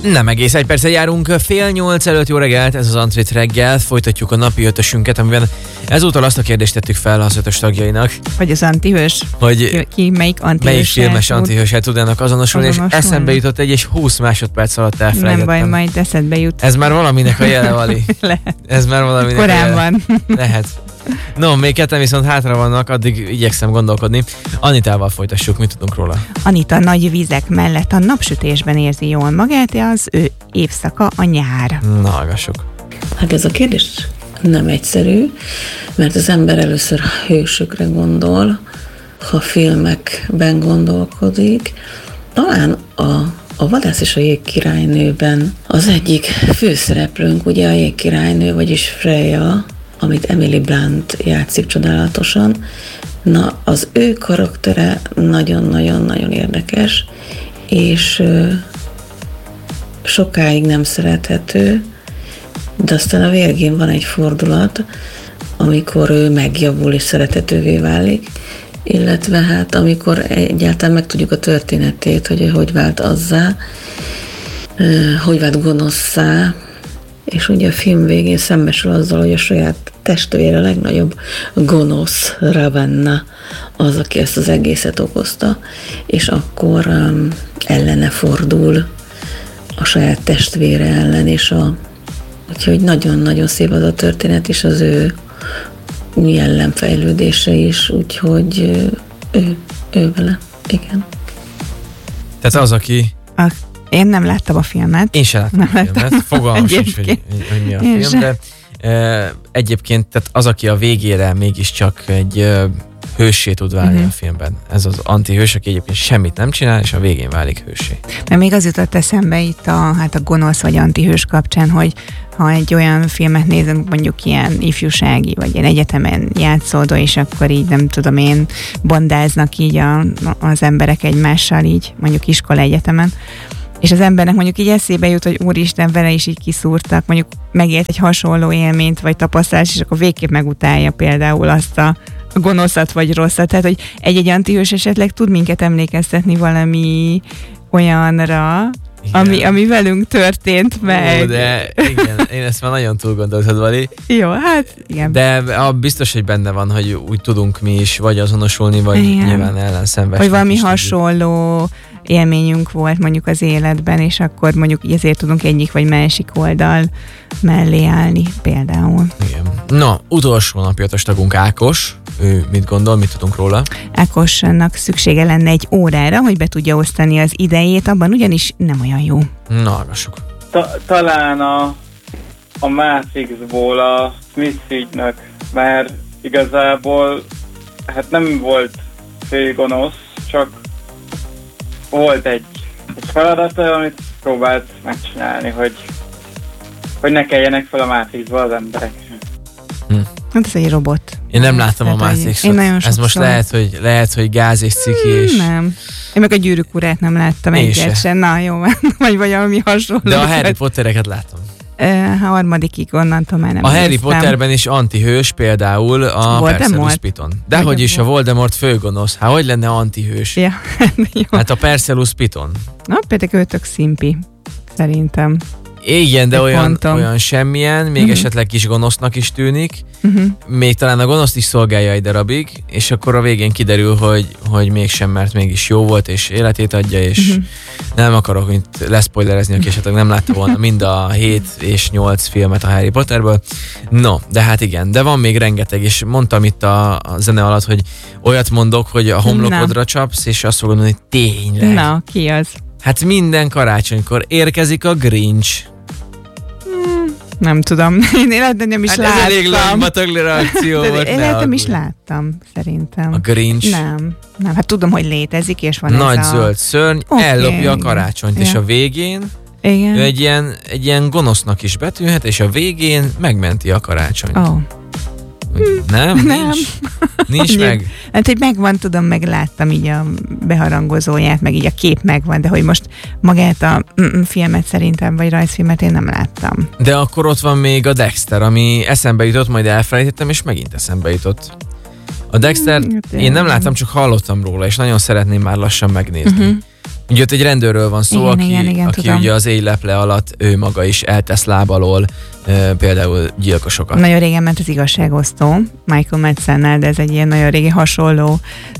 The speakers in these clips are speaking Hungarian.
Nem egész egy perccel járunk, 7:30 előtt. Jó reggelt, ez az Antrit reggel. Folytatjuk a napi ötösünket, amiben ezúttal azt a kérdést tettük fel az ötös tagjainak. Hogy az antihős, hogy ki melyik antihős? Melyik filmes antihőssel tudnának azonosulni, és eszembe jutott és 20 másodperc alatt elfelejtettem. Nem baj, majd eszedbe jut. Ez már valaminek a jele, Vali. Lehet. Ez már valaminek korán van. Lehet. No, még ketten viszont hátra vannak, addig igyekszem gondolkodni. Anitával folytassuk, mit tudunk róla? Anita nagy vizek mellett a napsütésben érzi jól magát, az ő évszaka a nyár. Na, hallgassuk. Hát ez a kérdés nem egyszerű, mert az ember először hősökre gondol, ha filmekben gondolkodik. Talán a Vadász és a Jégkirálynőben az egyik főszereplőnk, ugye a Jégkirálynő, vagyis Freya, amit Emily Blunt játszik csodálatosan. Na, az ő karaktere nagyon-nagyon-nagyon érdekes, és sokáig nem szerethető, de aztán a végén van egy fordulat, amikor ő megjavul és szerethetővé válik, illetve hát amikor egyáltalán megtudjuk a történetét, hogy vált azzá, hogy vált gonoszszá, és ugye a film végén szembesül azzal, hogy a saját testvére, a legnagyobb gonosz, Ravenna, az, aki ezt az egészet okozta, és akkor ellene fordul a saját testvére ellen, és úgyhogy nagyon-nagyon szép az a történet, és az ő jellemfejlődése is, úgyhogy ő vele, igen. Tehát az, aki... Én nem láttam a filmet. Én sem láttam a filmet. Fogalmam sincs, hogy mi a film, de egyébként tehát az, aki a végére mégiscsak egy hőssé tud válni a filmben. Ez az antihős, aki egyébként semmit nem csinál, és a végén válik hőssé. Mert még az jutott eszembe itt a gonosz vagy antihős kapcsán, hogy ha egy olyan filmet nézünk, mondjuk ilyen ifjúsági, vagy ilyen egyetemen játszódó, és akkor így nem tudom én, bandáznak így az emberek egymással, így mondjuk iskola egyetemen, és az embernek mondjuk így eszébe jut, hogy úristen, vele is így kiszúrtak, mondjuk megélt egy hasonló élményt, vagy tapasztalás, és akkor végképp megutálja például azt a gonoszat, vagy rosszat. Tehát, hogy egy antihős esetleg tud minket emlékeztetni valami olyanra, ami velünk történt meg. Ó, de igen, én ezt már nagyon túl gondoltad, Vali. Jó, hát igen. De biztos, hogy benne van, hogy úgy tudunk mi is vagy azonosulni, vagy igen. Nyilván ellenszenvesnek. Vagy valami hasonló élményünk volt mondjuk az életben, és akkor mondjuk ezért tudunk egyik vagy másik oldal mellé állni például. Igen. Na, utolsó napjatos tagunk Ákos. Ő mit gondol, mit tudunk róla? Ákosnak szüksége lenne egy órára, hogy be tudja osztani az idejét, abban ugyanis nem olyan jó. Na, hallgassuk. Talán a Matrixból a Smith ügynök, mert igazából hát nem volt főgonosz, csak volt egy feladata, amit próbált megcsinálni, hogy ne keljenek fel a Matrixba az emberek. Hát ez egy robot. Én nem láttam a Matrixot. Ez most lehet, hogy gáz és ciki és... Nem. Én meg a Gyűrűk urát nem láttam egyet sem. Na jó, vagy valami hasonló. De a Harry Pottereket láttam. A harmadikig onnantól már nem a Harry Potterben is antihős például a Perseus Piton. Dehogy is a Voldemort főgonosz. Hát hogy lenne antihős? Ja, jó. Hát a Perseus Piton. Na, például ő tök szimpi, szerintem. Igen, de olyan semmilyen, még esetleg kis gonosznak is tűnik. Még talán a gonoszt is szolgálja egy darabig, és akkor a végén kiderül, hogy mégsem, mert mégis jó volt, és életét adja, és nem akarok leszpoilerezni, aki esetleg nem látta volna mind a 7 és 8 filmet a Harry Potterből. No, de hát igen, de van még rengeteg, és mondtam itt a zene alatt, hogy olyat mondok, hogy a homlokodra csapsz, és azt fogod mondani, hogy tényleg. Na, ki az? Hát minden karácsonykor érkezik a Grinch. Nem tudom. Én életben nem is hát láttam. Ez elég langmatagli reakció volt. Én életben is láttam, szerintem. A Grinch? Nem. Hát tudom, hogy létezik, és van nagy zöld szörny, ellopja a karácsonyt, és a végén igen. Ő egy ilyen gonosznak is betűnhet, és a végén megmenti a karácsonyt. Oh. Nem? Nincs meg? Hát, hogy megvan, tudom, meg láttam így a beharangozóját, meg így a kép megvan, de hogy most magát a filmet szerintem, vagy rajzfilmet én nem láttam. De akkor ott van még a Dexter, ami eszembe jutott, majd elfelejtettem, és megint eszembe jutott. A Dexter, én nem láttam, csak hallottam róla, és nagyon szeretném már lassan megnézni. Ugye ott egy rendőrről van szó, igen, aki ugye az éjleple alatt ő maga is eltesz láb alól például gyilkosokat. Nagyon régen ment az Igazságosztó Michael Madsennel, de ez egy ilyen nagyon régi hasonló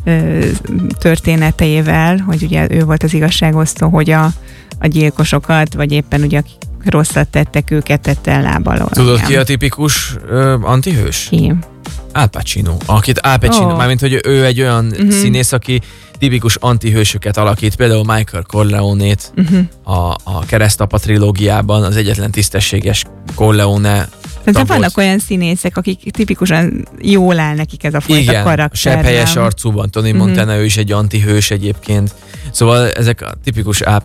történeteivel, hogy ugye ő volt az igazságosztó, hogy a gyilkosokat, vagy éppen ugye akik rosszat tettek, őket tette el láb alól. Tudod ki a tipikus antihős? Ki? Al Pacino. Mármint, hogy ő egy olyan színész, aki tipikus antihősöket alakít, például Michael Corleone-t a Keresztapa trilógiában, az egyetlen tisztességes Corleone. Tehát vannak olyan színészek, akik tipikusan jól áll nekik ez a fajta karakter. Igen, sebhelyes arcúban. Tony Montana, ő is egy antihős egyébként. Szóval ezek a tipikus Al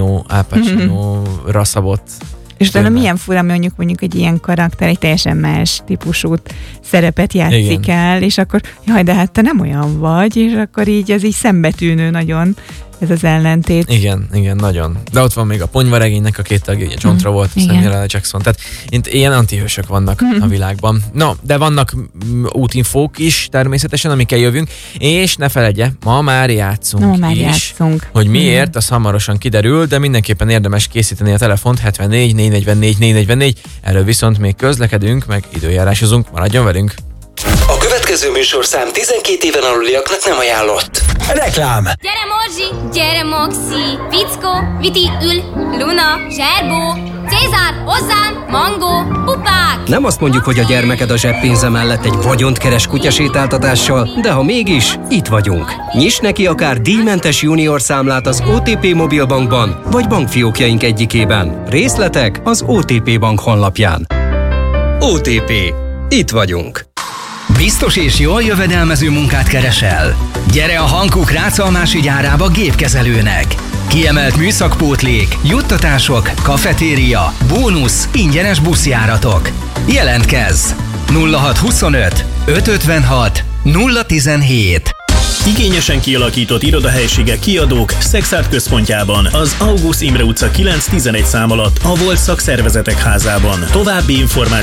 Pacino-ra szabott. És utána milyen fura, mondjuk egy ilyen karakter egy teljesen más típusú szerepet játszik el, és akkor jaj, de hát te nem olyan vagy, és akkor így ez így szembetűnő nagyon ez az ellentét. Igen, nagyon. De ott van még a Ponyvaregénynek a két tagja, ugye John Travolta, Samuel L. Jackson, tehát ilyen antihősök vannak a világban. No, de vannak útinfók is természetesen, amikkel jövünk, és ne feledje, ma már játszunk. Hogy miért, az hamarosan kiderül, de mindenképpen érdemes készíteni a telefont 74 444 444, erről viszont még közlekedünk, meg időjárásozunk, maradjon velünk! A következő műsorszám 12 éven aluliaknak nem ajánlott. Reklám! Gyere Morzsi, gyere Moxi, Fickó, Viti, Ül, Luna, Zserbó, Cézár, hozzám, Mangó, Pupák! Nem azt mondjuk, hogy a gyermeked a zseppénze mellett egy vagyont keres kutyasétáltatással, de ha mégis, itt vagyunk. Nyiss neki akár díjmentes junior számlát az OTP Mobilbankban, vagy bankfiókjaink egyikében. Részletek az OTP Bank honlapján. OTP. Itt vagyunk. Biztos és jól jövedelmező munkát keresel? Gyere a Hankook Rácalmási gyárába gépkezelőnek! Kiemelt műszakpótlék, juttatások, kafetéria, bónusz, ingyenes buszjáratok. Jelentkezz! 0625 556 017. Igényesen kialakított irodahelyiségek kiadók Szexárd központjában, az August Imre utca 9-11 szám alatt, a Volt Szakszervezetek házában. További információ